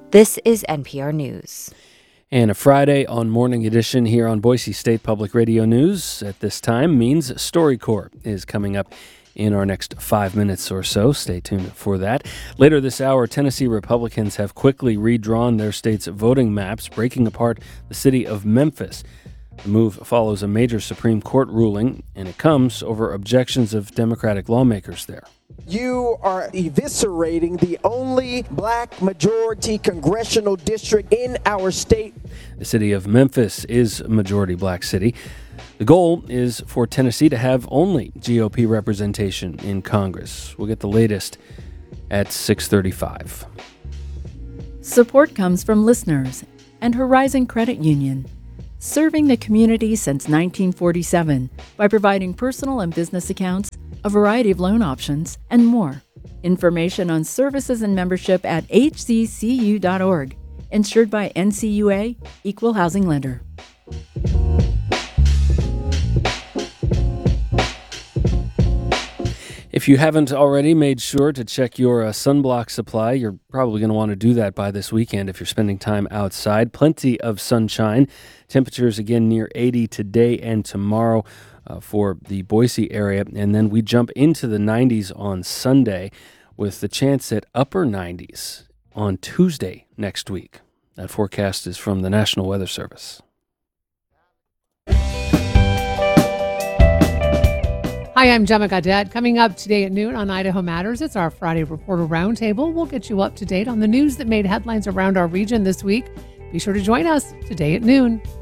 This is NPR News. And a Friday on Morning Edition here on Boise State Public Radio News at this time means StoryCorps is coming up in our next 5 minutes or so. Stay tuned for that. Later this hour, Tennessee Republicans have quickly redrawn their state's voting maps, breaking apart the city of Memphis. The move follows a major Supreme Court ruling, and it comes over objections of Democratic lawmakers there. You are eviscerating the only black majority congressional district in our state. The city of Memphis is a majority black city. The goal is for Tennessee to have only GOP representation in Congress. We'll get the latest at 6:35. Support comes from listeners and Horizon Credit Union, serving the community since 1947 by providing personal and business accounts, a variety of loan options, and more. Information on services and membership at hccu.org. Insured by NCUA, Equal Housing Lender. If you haven't already made sure to check your sunblock supply, you're probably going to want to do that by this weekend if you're spending time outside. Plenty of sunshine. Temperatures again near 80 today and tomorrow for the Boise area. And then we jump into the 90s on Sunday with the chance at upper 90s on Tuesday next week. That forecast is from the National Weather Service. Hi, I'm Gemma Gaudette. Coming up today at noon on Idaho Matters, it's our Friday Reporter Roundtable. We'll get you up to date on the news that made headlines around our region this week. Be sure to join us today at noon.